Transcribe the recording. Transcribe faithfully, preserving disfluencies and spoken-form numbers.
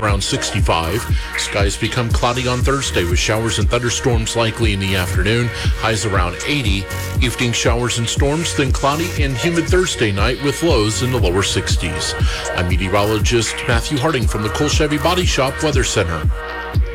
around sixty-five. Skies become cloudy on Thursday with showers and thunderstorms likely in the afternoon. Highs around eighty. Evening showers and storms, then cloudy and humid Thursday night with lows in the lower sixties. I'm meteorologist Matthew Harding from the Cole Chevy Body Shop Weather Center.